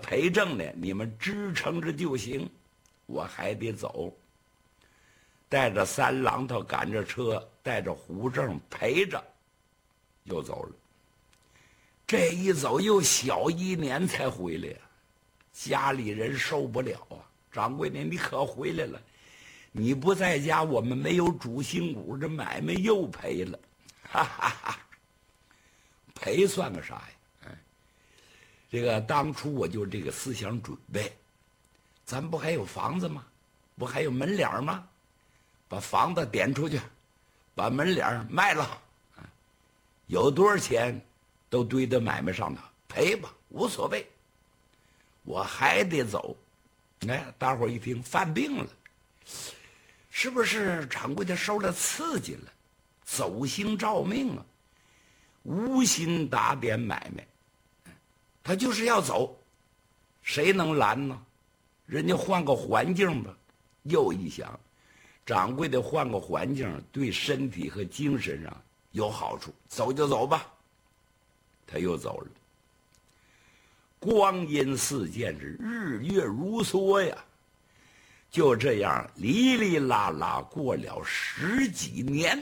陪证呢，你们支撑着就行，我还得走。带着三郎头赶着车，带着胡正陪着，又走了。这一走又小1年才回来呀，家里人受不了啊！掌柜的，你可回来了，你不在家，我们没有主心骨，这买卖又赔了，哈哈哈！赔算个啥呀？这个当初我就这个思想准备，咱不还有房子吗？不还有门脸吗？把房子点出去，把门脸卖了，有多少钱都堆在买卖上头，赔吧，无所谓。我还得走。哎，大伙儿一听犯病了，是不是掌柜的受了刺激了？走星照命啊，无心打点买卖，他就是要走，谁能拦呢？人家换个环境吧。又一想，掌柜的换个环境对身体和精神上有好处，走就走吧。他又走了。光阴似箭，是日月如梭呀。就这样哩哩啦啦过了10几年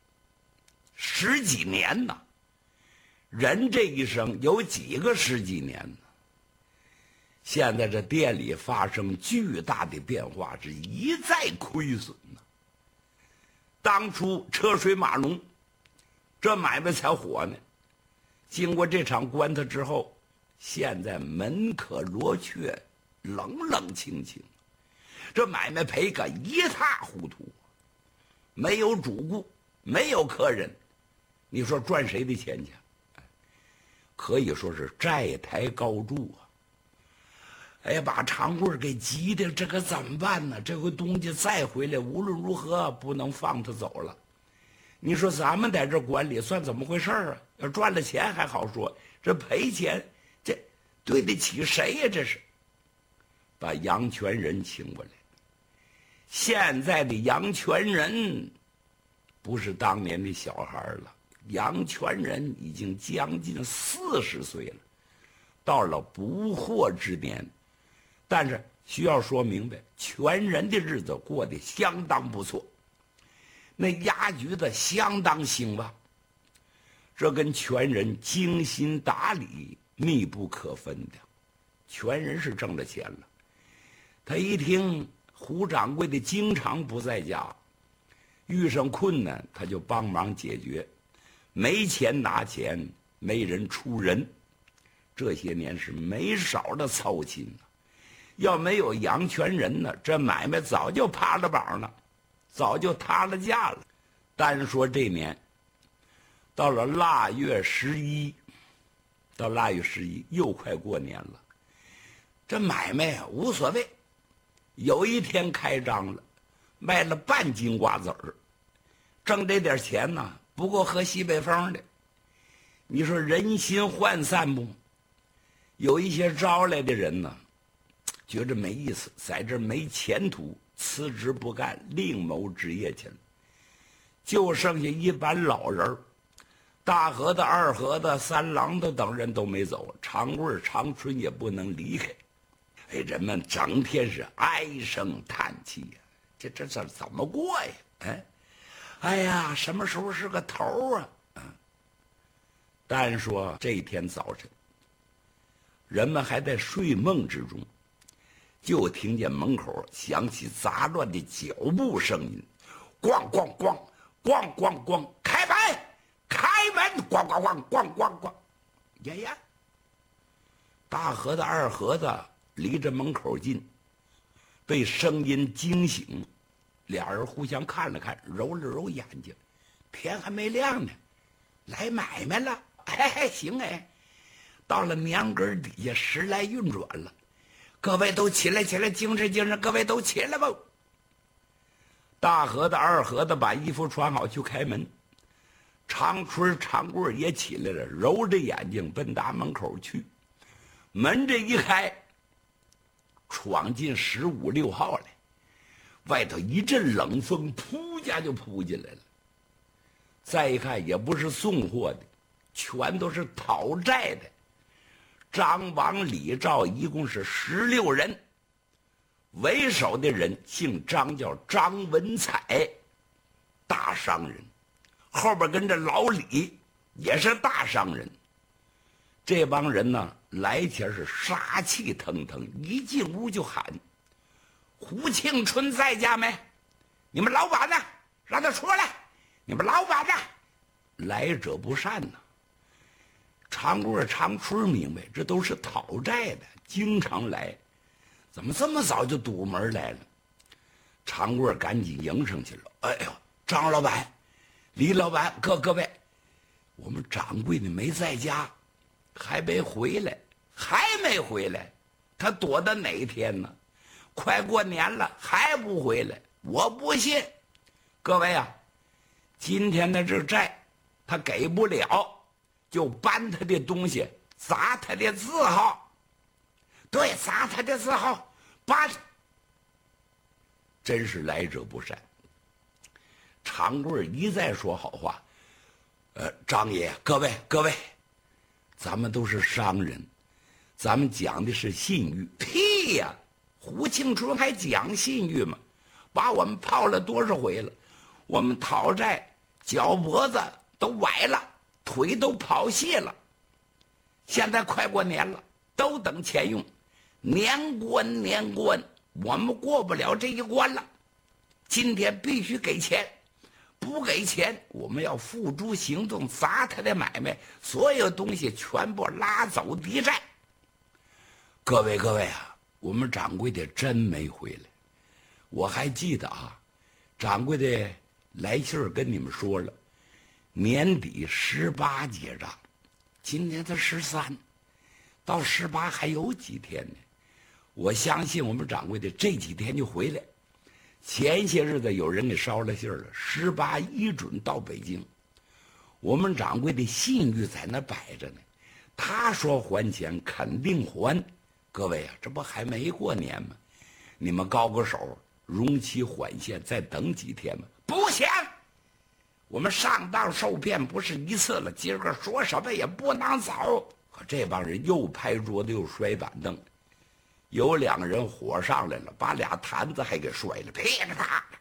，10几年呐！人这一生有几个10几年呢？现在这店里发生巨大的变化，是一再亏损呐。当初车水马龙，这买卖才火呢。经过这场关头之后，现在门可罗雀，冷冷清清，这买卖赔个一塌糊涂，没有主顾，没有客人，你说赚谁的钱去？可以说是债台高筑啊！哎呀，把长贵给急的，这可怎么办呢？这回东家再回来，无论如何不能放他走了。你说咱们在这管理算怎么回事啊？要赚了钱还好说，这赔钱，这对得起谁呀？这是把杨全仁请过来。现在的杨全仁不是当年的小孩了，杨全仁已经将近40岁了，到了不惑之年。但是需要说明白，全仁的日子过得相当不错，那押局子相当兴旺，这跟全仁精心打理密不可分的。全仁是挣了钱了，他一听胡掌柜的经常不在家，遇上困难他就帮忙解决，没钱拿钱，没人出人，这些年是没少的操心呢。要没有杨全仁呢，这买卖早就趴了榜了，早就塌了架了。单说这年，到了腊月11，到腊月11又快过年了，这买卖啊无所谓。有一天开张了，卖了半斤瓜子儿，挣这点钱呢，不够喝西北风的。你说人心涣散不？有一些招来的人呢，觉着没意思，在这没前途，辞职不干，另谋职业去了。就剩下一班老人，大河的、二河的、三郎的等人都没走，长贵、长春也不能离开。哎，人们整天是唉声叹气呀，这怎么过呀？哎呀，什么时候是个头啊？单说这一天早晨，人们还在睡梦之中，就听见门口响起杂乱的脚步声音，咣咣咣咣咣咣，开门，开门，咣咣咣咣咣咣。呀呀，大河的、二河的离着门口近，被声音惊醒，俩人互相看了看，揉了揉眼睛，天还没亮呢，来买卖了。哎，行哎，到了娘根底下时来运转了，各位都起来起来，精神精神，各位都起来吧。大河的、二河的把衣服穿好去开门，长春、长贵也起来了，揉着眼睛奔大门口去。门这一开，闯进15、16号来，外头一阵冷风扑家就扑进来了。再一看，也不是送货的，全都是讨债的， 张王李赵一共是16人，为首的人姓张，叫张文彩，大商人，后边跟着老李，也是大商人。这帮人呢，来前是杀气腾腾，一进屋就喊：“胡庆春在家没？你们老板呢？让他出来！你们老板呢？”来者不善呐。长贵长春明白，这都是讨债的，经常来，怎么这么早就堵门来了？长贵赶紧迎上去了：“哎呦，张老板，李老板，各位，我们掌柜的没在家，还没回来，他躲到哪天呢？快过年了还不回来，我不信。各位啊，今天的这债他给不了，就搬他的东西，砸他的字号。对，砸他的字号，搬。真是来者不善。长贵一再说好话：“张爷，各位，咱们都是商人，咱们讲的是信誉。屁呀！胡庆春还讲信誉吗？把我们泡了多少回了？我们讨债，脚脖子都崴了，腿都跑细了。现在快过年了，都等钱用。年关，我们过不了这一关了。今天必须给钱，不给钱，我们要付诸行动，砸他的买卖，所有东西全部拉走抵债。各位啊，我们掌柜的真没回来。我还记得啊，掌柜的来信儿跟你们说了，年底18结账，今天才13，到18还有几天呢。我相信我们掌柜的这几天就回来。前些日子有人给捎了信了，18一准到北京。我们掌柜的信誉在那摆着呢，他说还钱肯定还。各位啊，这不还没过年吗？你们高个手，容期缓限，再等几天吗？不行，我们上当受骗不是一次了，今儿个说什么也不能走。可这帮人又拍桌子又摔板凳，有2个人火上来了，把俩坛子还给摔了，噼里啪啦。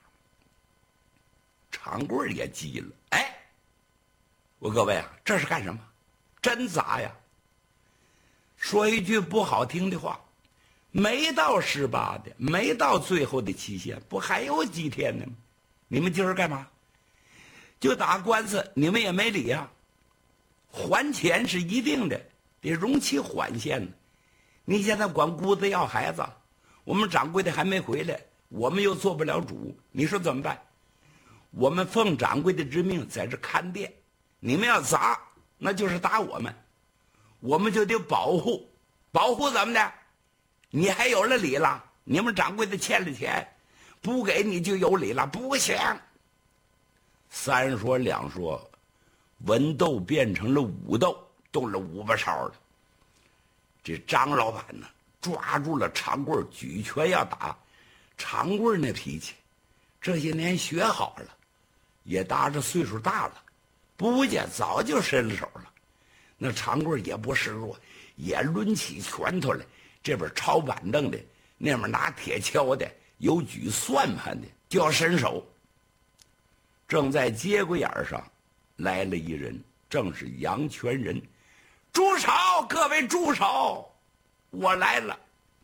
长贵也急了：“哎，我各位啊，这是干什么？真砸呀！说一句不好听的话，没到18的，没到最后的期限，不还有几天呢吗？你们今儿干嘛？就打官司，你们也没理啊。还钱是一定的，得容期缓限呢。你现在管姑子要孩子，我们掌柜的还没回来，我们又做不了主，你说怎么办？我们奉掌柜的之命在这看店，你们要砸，那就是打我们，我们就得保护怎么的？你还有了理了？你们掌柜的欠了钱，不给你就有理了？不行！3说2说，文斗变成了武斗，动了5把勺了。这张老板呢，抓住了长贵，举拳要打。长贵那脾气，这些年学好了，也搭着岁数大了，不家早就伸了手了。那长贵也不示弱，也抡起拳头来，这边抄板凳的，那边拿铁锹的，有举算盘的，就要伸手。正在节骨眼上来了一人，正是杨全仁。住手！各位住手！我来了。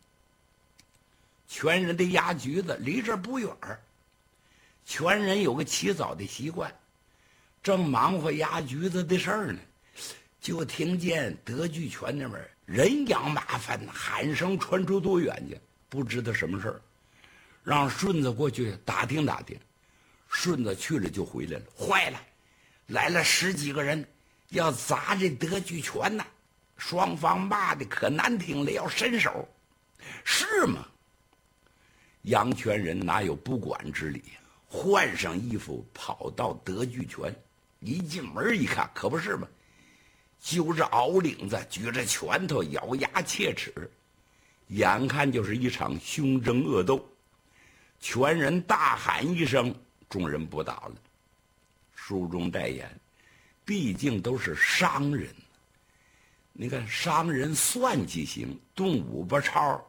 全人的压局子离这儿不远儿，全人有个起早的习惯，正忙活压局子的事儿呢，就听见德聚全那边人仰马翻，喊声传出多远去，不知道什么事儿，让顺子过去打听打听。顺子去了就回来了，坏了，来了10几个人，要砸这德聚全呐！双方骂的可难听了，要伸手，是吗？杨全仁哪有不管之理？换上衣服跑到德聚全，一进门一看，可不是吗？揪着袄领子，举着拳头，咬牙切齿，眼看就是一场凶争恶斗。全人大喊一声，众人不打了。书中代言，毕竟都是商人， 你看商人算计型，炖五八超，